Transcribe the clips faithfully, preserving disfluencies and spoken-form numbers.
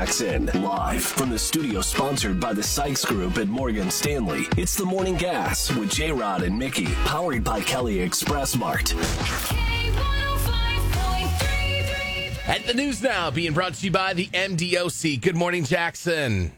Jackson, live from the studio sponsored by the Sykes Group at Morgan Stanley. It's the Morning Gas with J-Rod and Mickey, powered by Kelly Express Mart. And the news now being brought to you by the M D O C. Good morning, Jackson.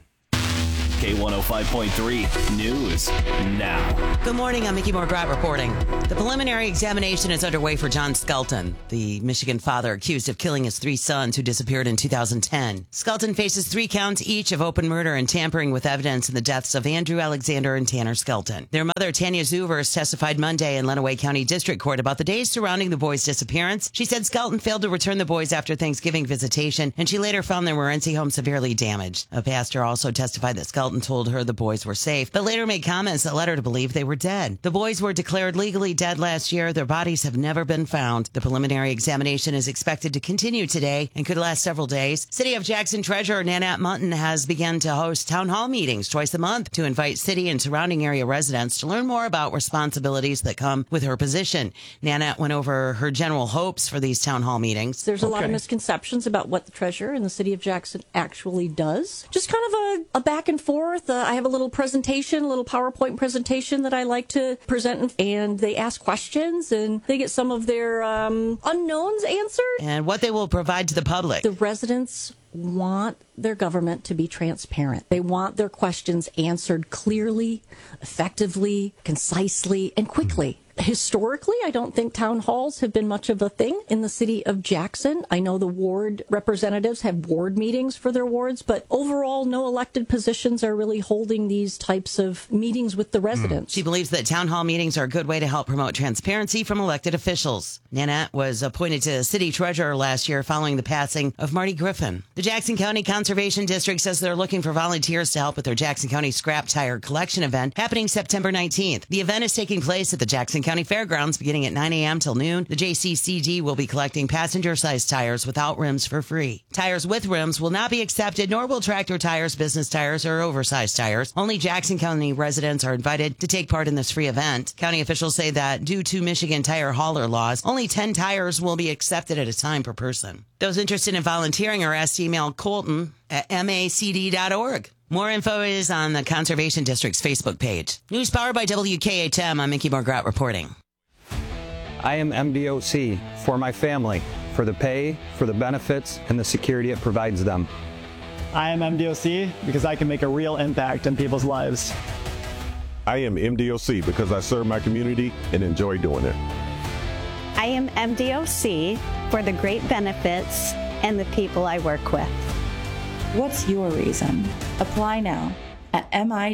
K one oh five point three News now. Good morning. I'm Mickey Morgrat reporting. The preliminary examination is underway for John Skelton, the Michigan father accused of killing his three sons who disappeared in two thousand ten. Skelton faces three counts each of open murder and tampering with evidence in the deaths of Andrew Alexander and Tanner Skelton. Their mother, Tanya Zuvers, testified Monday in Lenawee County District Court about the days surrounding the boys' disappearance. She said Skelton failed to return the boys after Thanksgiving visitation, and she later found their Morenci home severely damaged. A pastor also testified that Skelton told her the boys were safe, but later made comments that led her to believe they were dead. The boys were declared legally dead last year. Their bodies have never been found. The preliminary examination is expected to continue today and could last several days. City of Jackson Treasurer Nanette Mutton has begun to host town hall meetings twice a month to invite city and surrounding area residents to learn more about responsibilities that come with her position. Nanette went over her general hopes for these town hall meetings. There's a okay. lot of misconceptions about what the treasurer in the city of Jackson actually does. Just kind of a, a back and forth. Uh, I have a little presentation, a little PowerPoint presentation that I like to present, and they ask questions and they get some of their um, unknowns answered. And what they will provide to the public. The residents want their government to be transparent. They want their questions answered clearly, effectively, concisely, and quickly. Historically, I don't think town halls have been much of a thing in the city of Jackson. I know the ward representatives have ward meetings for their wards, but overall, no elected positions are really holding these types of meetings with the residents. She believes that town hall meetings are a good way to help promote transparency from elected officials. Nanette was appointed to city treasurer last year following the passing of Marty Griffin. The Jackson County Conservation District says they're looking for volunteers to help with their Jackson County Scrap Tire Collection event happening September nineteenth. The event is taking place at the Jackson County Fairgrounds beginning at nine a.m. till noon. The J C C D will be collecting passenger-sized tires without rims for free. Tires with rims will not be accepted, nor will tractor tires, business tires, or oversized tires. Only Jackson County residents are invited to take part in this free event. County officials say that due to Michigan tire hauler laws, only ten tires will be accepted at a time per person. Those interested in volunteering are asked to email Colton at M A C D dot org. More info is on the Conservation District's Facebook page. News powered by W K H M. I'm Mickey Morgrat reporting. I am M D O C for my family, for the pay, for the benefits, and the security it provides them. I am M D O C because I can make a real impact in people's lives. I am M D O C because I serve my community and enjoy doing it. I am M D O C for the great benefits and the people I work with. What's your reason? Apply now at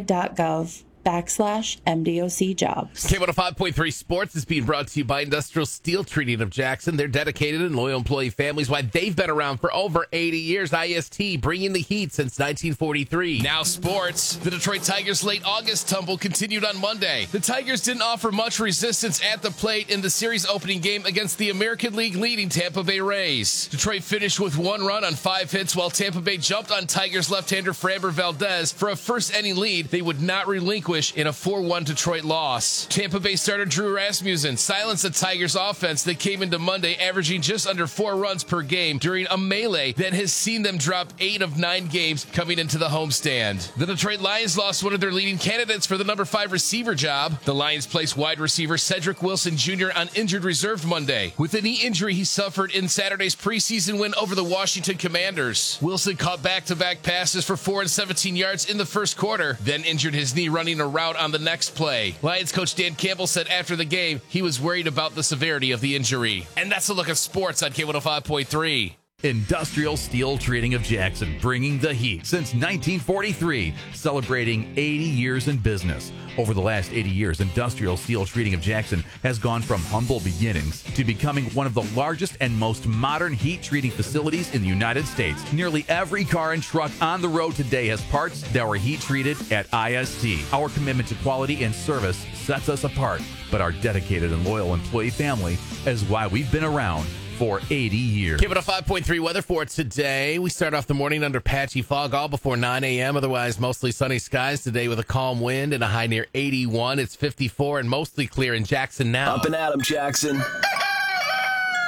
mi.gov backslash MDOC jobs. K one oh five point three Sports is being brought to you by Industrial Steel Treating of Jackson. They're dedicated and loyal employee families. Why, they've been around for over eighty years. I S T, bringing the heat since nineteen forty-three. Now sports. The Detroit Tigers' late August tumble continued on Monday. The Tigers didn't offer much resistance at the plate in the series opening game against the American League leading Tampa Bay Rays. Detroit finished with one run on five hits, while Tampa Bay jumped on Tigers left-hander Framber Valdez for a first-inning lead they would not relinquish in a four one Detroit loss. Tampa Bay starter Drew Rasmussen silenced the Tigers' offense that came into Monday averaging just under four runs per game during a melee that has seen them drop eight of nine games coming into the homestand. The Detroit Lions lost one of their leading candidates for the number five receiver job. The Lions placed wide receiver Cedric Wilson Junior on injured reserve Monday with a knee injury he suffered in Saturday's preseason win over the Washington Commanders. Wilson caught back-to-back passes for four and seventeen yards in the first quarter, then injured his knee running a route on the next play. Lions coach Dan Campbell said after the game he was worried about the severity of the injury. And that's a look at sports on K one oh five point three. Industrial Steel Treating of Jackson, bringing the heat since nineteen forty-three, celebrating eighty years in business. Over the last eighty years, Industrial Steel Treating of Jackson has gone from humble beginnings to becoming one of the largest and most modern heat treating facilities in the United States. Nearly every car and truck on the road today has parts that were heat treated at I S T. Our commitment to quality and service sets us apart, but our dedicated and loyal employee family is why we've been around for eighty years. Give it a five point three weather for today. We start off the morning under patchy fog all before nine a.m. Otherwise, mostly sunny skies today with a calm wind and a high near eighty-one. It's fifty-four and mostly clear in Jackson now. Up and at 'em, Jackson.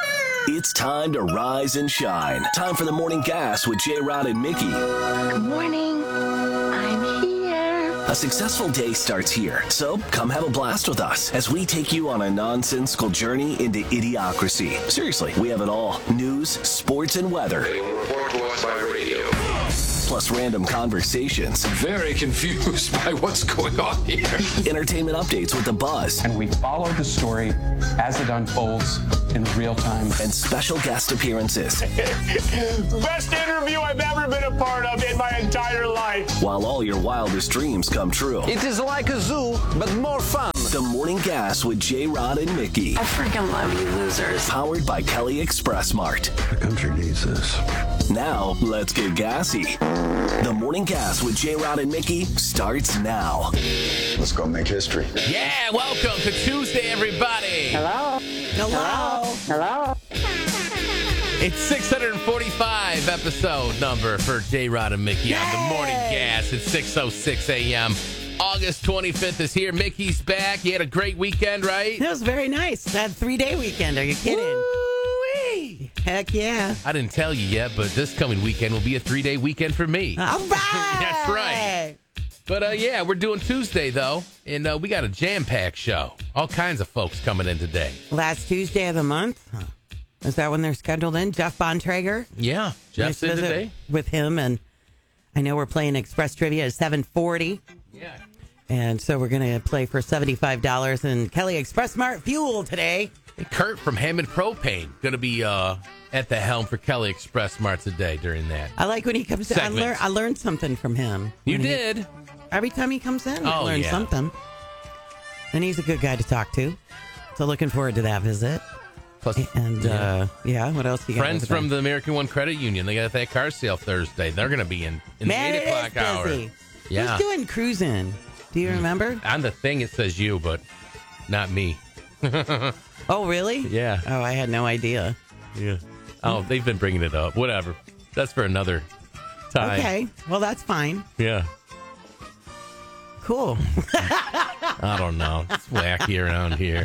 It's time to rise and shine. Time for the Morning Gas with J-Rod and Mickey. Good morning. I'm here. A successful day starts here, so come have a blast with us as we take you on a nonsensical journey into idiocracy. Seriously, we have it all. News, sports, and weather. Report to us by radio. Plus random conversations. Very confused by what's going on here. Entertainment updates with the Buzz. And we follow the story as it unfolds in real time. And special guest appearances. Best interview I've ever been a part of in my entire life. While all your wildest dreams come true. It is like a zoo, but more fun. The Morning Gas with J-Rod and Mickey. I freaking love you losers. Powered by Kelly Express Mart. The country needs this. Now, let's get gassy. The Morning Gas with J-Rod and Mickey starts now. Let's go make history. Yeah, welcome to Tuesday, everybody. Hello? Hello? Hello? It's six forty-five episode number for J-Rod and Mickey on the Morning Gas at six oh six a.m. August twenty-fifth is here. Mickey's back. You had a great weekend, right? It was very nice. That three-day weekend. Are you kidding? Woo-wee. Heck yeah. I didn't tell you yet, but this coming weekend will be a three-day weekend for me. All right. That's right. But, uh, yeah, we're doing Tuesday, though, and uh, we got a jam-packed show. All kinds of folks coming in today. Last Tuesday of the month. Huh. Is that when they're scheduled in? Jeff Bontrager? Yeah, Jeff's in today. With him, and I know we're playing Express Trivia at seven forty. Yeah. And so we're going to play for seventy-five dollars in Kelly Express Mart Fuel today. Hey, Kurt from Hammond Propane going to be uh, at the helm for Kelly Express Mart today during that. I like when he comes in. I, lear- I learned something from him. You When he- did? every time he comes in, I Oh, learn yeah. something. And he's a good guy to talk to. So looking forward to that visit. Plus, And, yeah. uh, yeah, what else you got? Friends over from there? the American One Credit Union. They got that car sale Thursday. They're going to be in, in Man, the it eight o'clock is hour. busy. Yeah. Who's doing cruising? Do you remember? On the thing, it says you, but not me. Oh, really? Yeah. Oh, I had no idea. Yeah. Oh, they've been bringing it up. Whatever. That's for another time. Okay. Well, that's fine. Yeah. Cool. I don't know. It's wacky around here.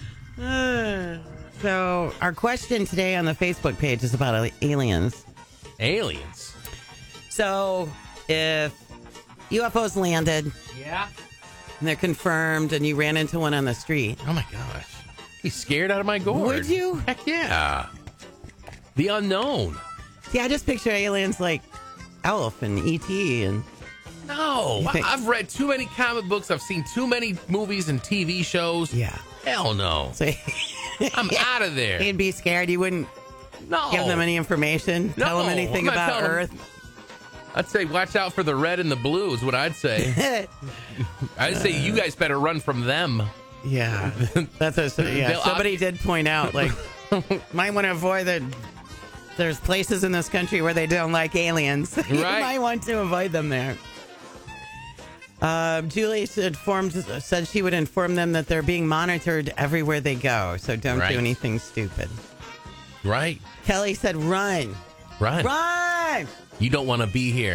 Uh, so, our question today on the Facebook page is about aliens. Aliens? So, if U F Os landed Yeah. and they're confirmed and you ran into one on the street, Oh, my gosh. Be scared out of my gourd. would you? Heck yeah. The unknown. See, I just picture aliens like Elf and E T and... No. You think- I've read too many comic books. I've seen too many movies and T V shows. Yeah. Hell no. So, I'm out of there. you'd be scared. You wouldn't No. give them any information, No, tell them anything I'm not about telling them. Earth. I'd say watch out for the red and the blue is what I'd say. I'd say you guys better run from them. Yeah, that's a, yeah. They'll- Somebody did point out, like, might want to avoid the. There's places in this country where they don't like aliens. You Right. might want to avoid them there. Uh, Julie informed, said she would inform them that they're being monitored everywhere they go, so don't Right. do anything stupid. Right. Kelly said, "Run, Run. run." You don't want to be here.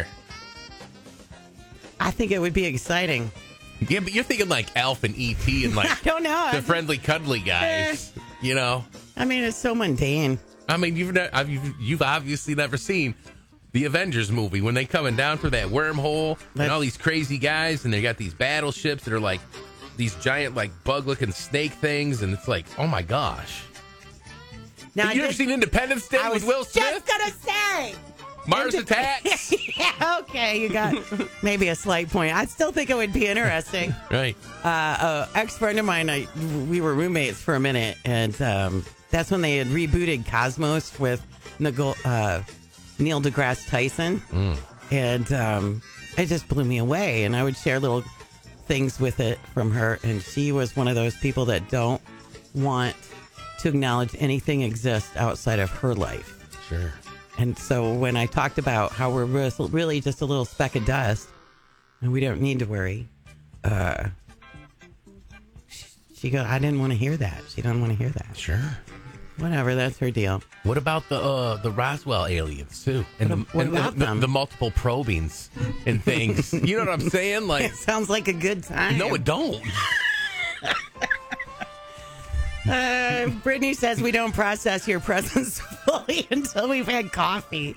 I think it would be exciting. Yeah, but you're thinking like Elf and E T and like I don't know. the friendly, cuddly guys. You know? I mean, it's so mundane. I mean, you've, ne- I've- you've you've obviously never seen the Avengers movie when they coming down through that wormhole and all these crazy guys, and they got these battleships that are like these giant, like bug-looking snake things, and it's like, oh my gosh! Now, Have you I ever did- seen Independence Day I with was Will Smith? just gonna say. Mars Inde- Attacks. Yeah, okay, you got maybe a slight point. I still think it would be interesting. Right. Uh, uh, ex friend of mine, I, we were roommates for a minute, and um, that's when they had rebooted Cosmos with Nicole, uh, Neil deGrasse Tyson, Mm. and um, it just blew me away. And I would share little things with it from her, and she was one of those people that don't want to acknowledge anything exists outside of her life. Sure. And so when I talked about how we're res- really just a little speck of dust and we don't need to worry, uh, she, she go, I didn't want to hear that. She didn't want to hear that. Sure. Whatever, that's her deal. What about the uh, the Roswell aliens too? And, What- the, what and about the, the, them? the multiple probings and things. You know what I'm saying? Like, It sounds like a good time. no, it don't. Uh, Brittany says we don't process your presence fully until we've had coffee.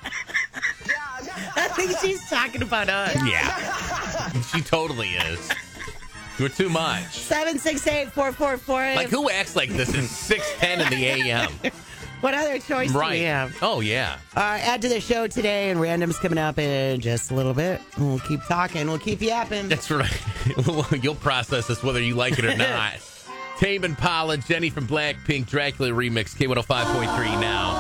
I think she's talking about us. Yeah. She totally is. You're too much. seven six eight, four four four. Like, who acts like this is six ten in the A M? What other choice Right. do we have? Oh, yeah. Uh, add to the show today, and random's coming up in just a little bit. We'll keep talking. We'll keep yapping. That's right. You'll process this whether you like it or not. Tame Impala, Jenny from Blackpink, Dracula remix, K one oh five point three now.